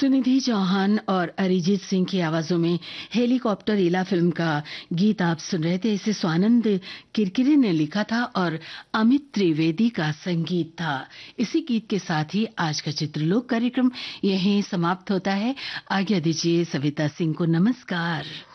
सुनिधि चौहान और अरिजीत सिंह की आवाजों में हेलीकॉप्टर इला फिल्म का गीत आप सुन रहे थे। इसे स्वानंद किरकिरे ने लिखा था और अमित त्रिवेदी का संगीत था। इसी गीत के साथ ही आज का चित्रलोक कार्यक्रम यहीं समाप्त होता है। आज्ञा दीजिए, सविता सिंह को नमस्कार।